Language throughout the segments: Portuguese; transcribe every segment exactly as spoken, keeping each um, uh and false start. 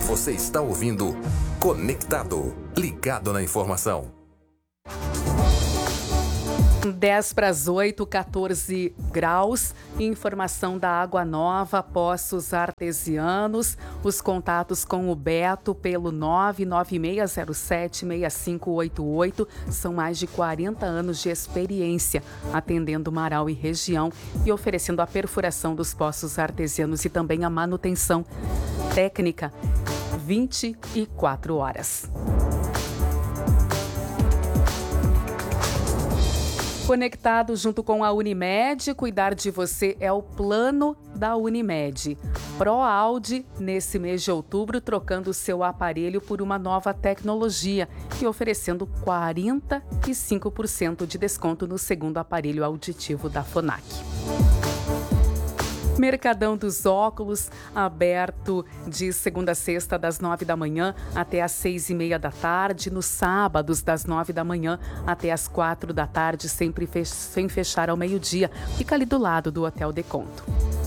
Você está ouvindo Conectado, ligado na informação. dez para as oito, quatorze graus. Informação da Água Nova, Poços Artesianos. Os contatos com o Beto pelo nove nove seis zero sete seis cinco oito oito. São mais de quarenta anos de experiência atendendo Marau e região e oferecendo a perfuração dos poços artesianos e também a manutenção técnica vinte e quatro horas. Conectado junto com a Unimed, cuidar de você é o plano da Unimed. ProAude, nesse mês de outubro, trocando seu aparelho por uma nova tecnologia e oferecendo quarenta e cinco por cento de desconto no segundo aparelho auditivo da Fonac. Mercadão dos Óculos, aberto de segunda a sexta, das nove da manhã até às seis e meia da tarde. Nos sábados, das nove da manhã até às quatro da tarde, sempre fech- sem fechar ao meio-dia. Fica ali do lado do Hotel Deconto.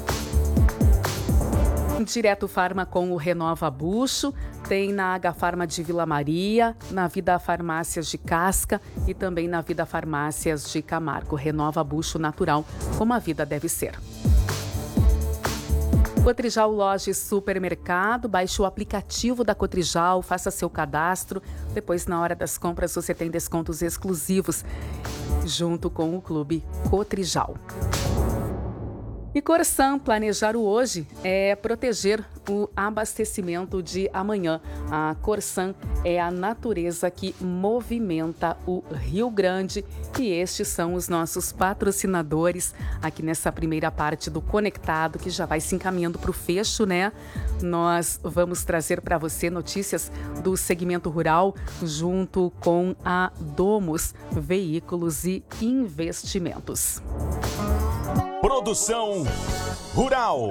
Direto Farma com o Renova Bucho, tem na H Farma de Vila Maria, na Vida Farmácias de Casca e também na Vida Farmácias de Camargo. Renova Bucho natural, como a vida deve ser. Cotrijal Loja e Supermercado, baixe o aplicativo da Cotrijal, faça seu cadastro. Depois, na hora das compras, você tem descontos exclusivos junto com o Clube Cotrijal. E Corsan, planejar o hoje é proteger o abastecimento de amanhã. A Corsan é a natureza que movimenta o Rio Grande e estes são os nossos patrocinadores aqui nessa primeira parte do Conectado, que já vai se encaminhando para o fecho, né? Nós vamos trazer para você notícias do segmento rural junto com a Domus Veículos e Investimentos. Produção Rural.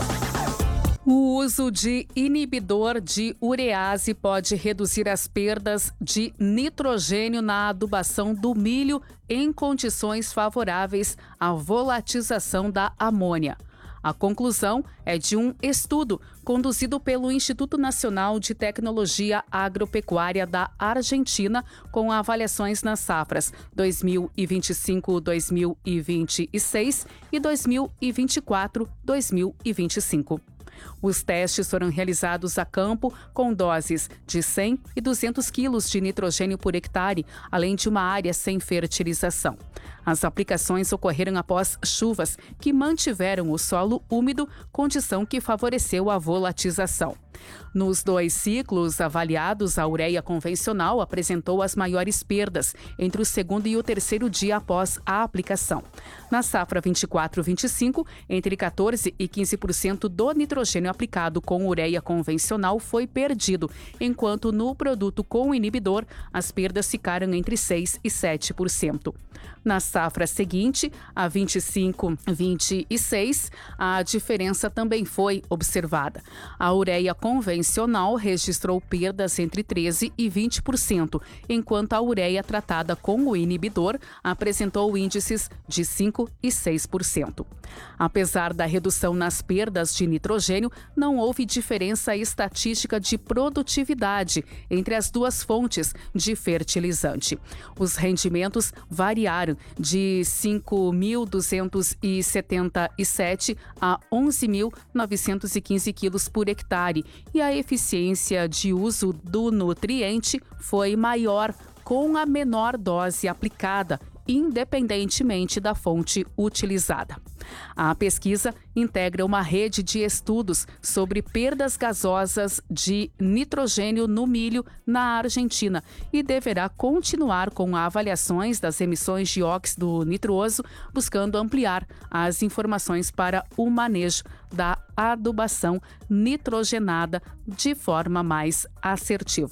O uso de inibidor de urease pode reduzir as perdas de nitrogênio na adubação do milho em condições favoráveis à volatização da amônia. A conclusão é de um estudo conduzido pelo Instituto Nacional de Tecnologia Agropecuária da Argentina, com avaliações nas safras dois mil e vinte e cinco, dois mil e vinte e seis e dois mil e vinte e quatro, dois mil e vinte e cinco. Os testes foram realizados a campo com doses de cem e duzentos quilos de nitrogênio por hectare, além de uma área sem fertilização. As aplicações ocorreram após chuvas que mantiveram o solo úmido, condição que favoreceu a volatização. Nos dois ciclos avaliados, a ureia convencional apresentou as maiores perdas entre o segundo e o terceiro dia após a aplicação. Na safra vinte e quatro vinte e cinco, entre quatorze e quinze por cento do nitrogênio aplicado com ureia convencional foi perdido, enquanto no produto com inibidor as perdas ficaram entre seis e sete por cento. Na safra seguinte, a vinte e cinco vinte e seis, a diferença também foi observada. A ureia convencional registrou perdas entre treze e vinte por cento, enquanto a ureia tratada com o inibidor apresentou índices de cinco e seis por cento. Apesar da redução nas perdas de nitrogênio, não houve diferença estatística de produtividade entre as duas fontes de fertilizante. Os rendimentos variaram de cinco mil duzentos e setenta e sete a onze mil novecentos e quinze quilos por hectare e a eficiência de uso do nutriente foi maior com a menor dose aplicada, independentemente da fonte utilizada. A pesquisa integra uma rede de estudos sobre perdas gasosas de nitrogênio no milho na Argentina e deverá continuar com avaliações das emissões de óxido nitroso, buscando ampliar as informações para o manejo da adubação nitrogenada de forma mais assertiva.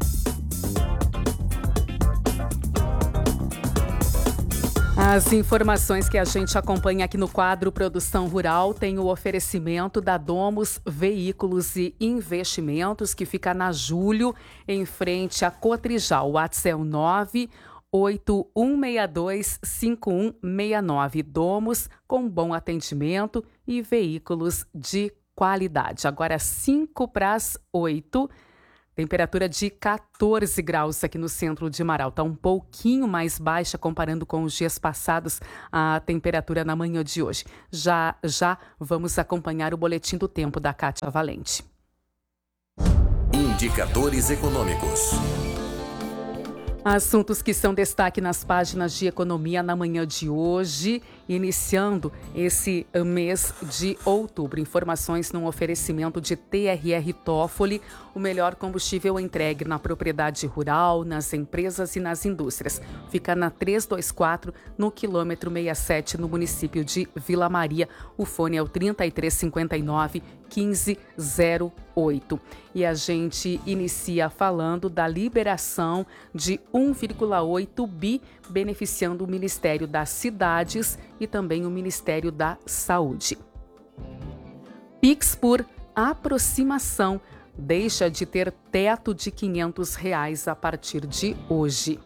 As informações que a gente acompanha aqui no quadro Produção Rural tem o oferecimento da Domus Veículos e Investimentos, que fica na Júlio, em frente a Cotrijal. O WhatsApp é o nove oito um seis dois cinco um seis nove. Domus, com bom atendimento e veículos de qualidade. Agora cinco para as oito. Temperatura de quatorze graus aqui no centro de Marau. Está um pouquinho mais baixa comparando com os dias passados, a temperatura na manhã de hoje. Já, já vamos acompanhar o boletim do tempo da Kátia Valente. Indicadores econômicos. Assuntos que são destaque nas páginas de economia na manhã de hoje, iniciando esse mês de outubro. Informações num oferecimento de T R R Toffoli, o melhor combustível entregue na propriedade rural, nas empresas e nas indústrias. Fica na trezentos e vinte e quatro, no quilômetro sessenta e sete, no município de Vila Maria. O fone é o trinta e três cinquenta e nove, quinze zero oito. E a gente inicia falando da liberação de um vírgula oito bi, beneficiando o Ministério das Cidades e também o Ministério da Saúde. Pix por aproximação deixa de ter teto de quinhentos reais a partir de hoje.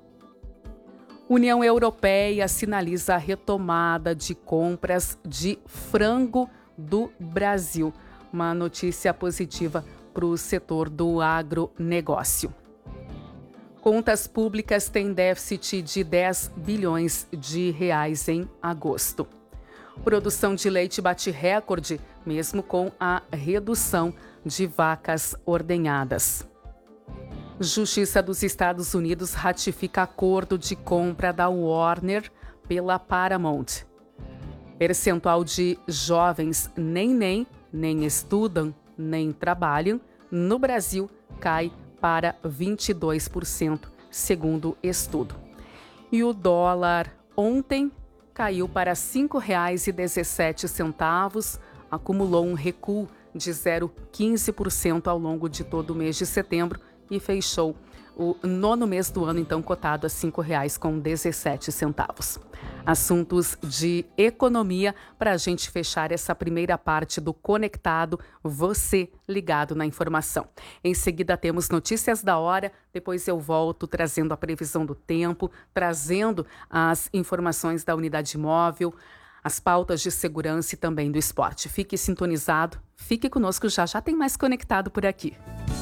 União Europeia sinaliza a retomada de compras de frango do Brasil. Uma notícia positiva para o setor do agronegócio. Contas públicas têm déficit de dez bilhões de reais em agosto. Produção de leite bate recorde, mesmo com a redução de vacas ordenhadas. Justiça dos Estados Unidos ratifica acordo de compra da Warner pela Paramount. Percentual de jovens nem nem, nem estudam, nem trabalham, no Brasil cai para vinte e dois por cento, segundo estudo. E o dólar ontem caiu para cinco reais e dezessete centavos, acumulou um recuo de zero vírgula quinze por cento ao longo de todo o mês de setembro e fechou o nono mês do ano, então, cotado a cinco reais e dezessete centavos. Assuntos de economia para a gente fechar essa primeira parte do Conectado, você ligado na informação. Em seguida temos notícias da hora, depois eu volto trazendo a previsão do tempo, trazendo as informações da unidade móvel, as pautas de segurança e também do esporte. Fique sintonizado, fique conosco, já já tem mais Conectado por aqui.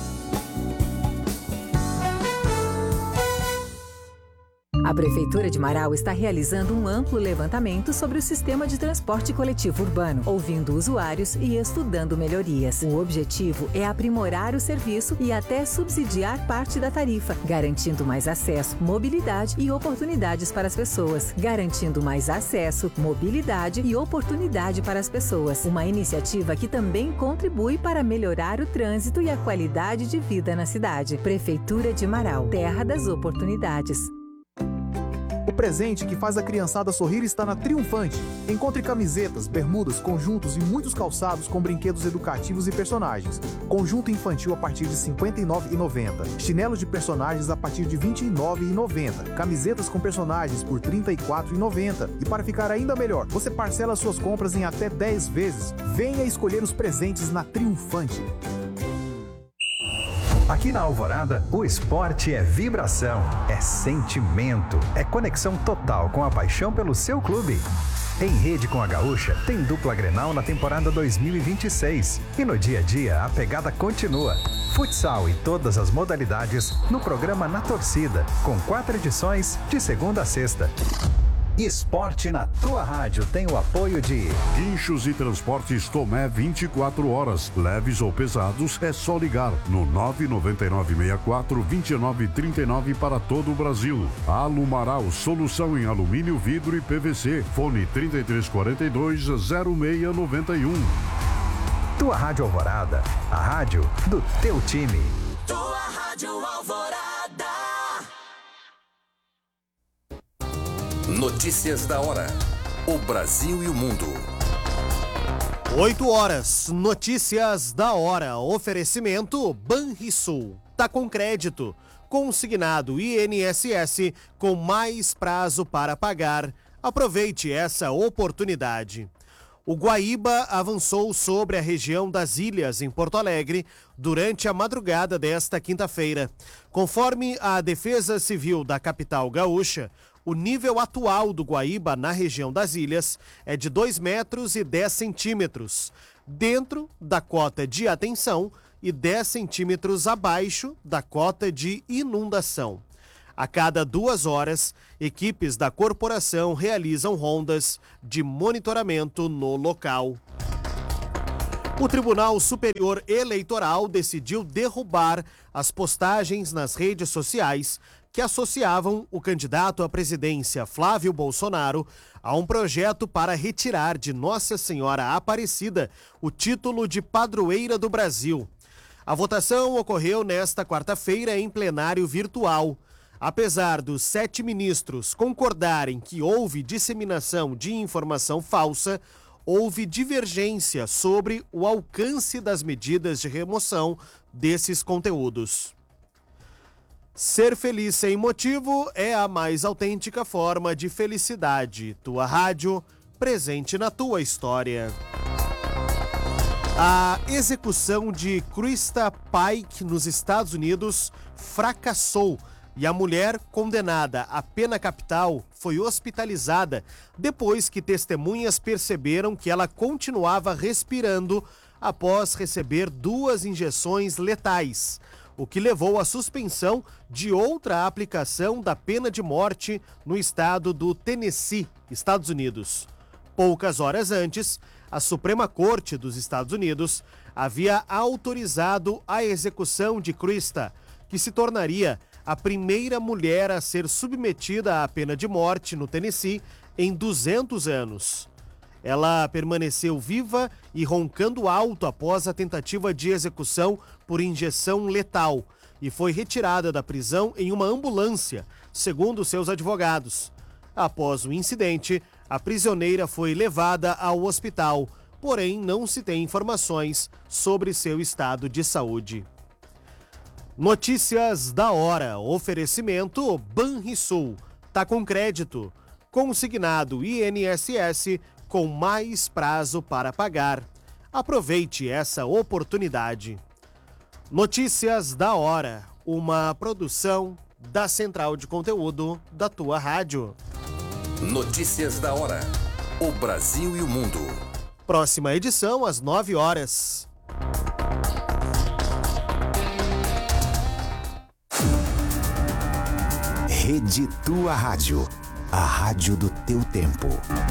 A Prefeitura de Marau está realizando um amplo levantamento sobre o sistema de transporte coletivo urbano, ouvindo usuários e estudando melhorias. O objetivo é aprimorar o serviço e até subsidiar parte da tarifa, garantindo mais acesso, mobilidade e oportunidades para as pessoas. Garantindo mais acesso, mobilidade e oportunidade para as pessoas. Uma iniciativa que também contribui para melhorar o trânsito e a qualidade de vida na cidade. Prefeitura de Marau, terra das oportunidades. O presente que faz a criançada sorrir está na Triunfante. Encontre camisetas, bermudas, conjuntos e muitos calçados com brinquedos educativos e personagens. Conjunto infantil a partir de cinquenta e nove reais e noventa centavos. Chinelos de personagens a partir de vinte e nove reais e noventa centavos. Camisetas com personagens por trinta e quatro reais e noventa centavos. E para ficar ainda melhor, você parcela suas compras em até dez vezes. Venha escolher os presentes na Triunfante. Aqui na Alvorada, o esporte é vibração, é sentimento, é conexão total com a paixão pelo seu clube. Em rede com a Gaúcha, tem dupla Grenal na temporada dois mil e vinte e seis. E no dia a dia, a pegada continua. Futsal e todas as modalidades no programa Na Torcida, com quatro edições de segunda a sexta. Esporte na tua rádio tem o apoio de Guinchos e Transportes Tomé vinte e quatro horas. Leves ou pesados, é só ligar no nove nove nove seis quatro dois nove três nove para todo o Brasil. Alumaral, solução em alumínio, vidro e P V C. Fone trinta e três quarenta e dois, zero seis noventa e um. Tua Rádio Alvorada, a rádio do teu time. Tua Rádio Alvorada. Notícias da hora. O Brasil e o mundo. oito horas. Notícias da hora. Oferecimento Banrisul. Tá com crédito. Consignado I N S S com mais prazo para pagar. Aproveite essa oportunidade. O Guaíba avançou sobre a região das Ilhas, em Porto Alegre, durante a madrugada desta quinta-feira. Conforme a Defesa Civil da capital gaúcha, o nível atual do Guaíba na região das Ilhas é de dois metros e dez centímetros. dentro da cota de atenção e dez centímetros abaixo da cota de inundação. A cada duas horas, equipes da corporação realizam rondas de monitoramento no local. O Tribunal Superior Eleitoral decidiu derrubar as postagens nas redes sociais que associavam o candidato à presidência Flávio Bolsonaro a um projeto para retirar de Nossa Senhora Aparecida o título de padroeira do Brasil. A votação ocorreu nesta quarta-feira em plenário virtual. Apesar dos sete ministros concordarem que houve disseminação de informação falsa, houve divergência sobre o alcance das medidas de remoção desses conteúdos. Ser feliz sem motivo é a mais autêntica forma de felicidade. Tua rádio, presente na tua história. A execução de Krista Pike nos Estados Unidos fracassou e a mulher condenada à pena capital foi hospitalizada depois que testemunhas perceberam que ela continuava respirando após receber duas injeções letais, o que levou à suspensão de outra aplicação da pena de morte no estado do Tennessee, Estados Unidos. Poucas horas antes, a Suprema Corte dos Estados Unidos havia autorizado a execução de Krista, que se tornaria a primeira mulher a ser submetida à pena de morte no Tennessee em duzentos anos. Ela permaneceu viva e roncando alto após a tentativa de execução por injeção letal e foi retirada da prisão em uma ambulância, segundo seus advogados. Após o incidente, a prisioneira foi levada ao hospital, porém não se tem informações sobre seu estado de saúde. Notícias da hora. Oferecimento Banrisul. Tá com crédito. Consignado I N S S com mais prazo para pagar. Aproveite essa oportunidade. Notícias da hora. Uma produção da Central de Conteúdo da tua rádio. Notícias da hora. O Brasil e o mundo. Próxima edição às nove horas. Rede Tua Rádio, a rádio do teu tempo.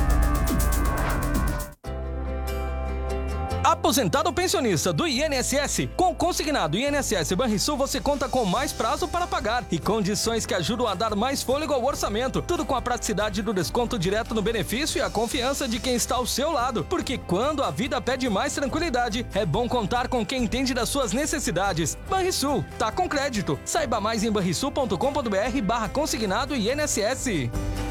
Aposentado ou pensionista do I N S S, com o consignado I N S S Banrisul você conta com mais prazo para pagar e condições que ajudam a dar mais fôlego ao orçamento. Tudo com a praticidade do desconto direto no benefício e a confiança de quem está ao seu lado. Porque quando a vida pede mais tranquilidade, é bom contar com quem entende das suas necessidades. Banrisul, tá com crédito. Saiba mais em banrisul ponto com ponto br barra consignado I N S S.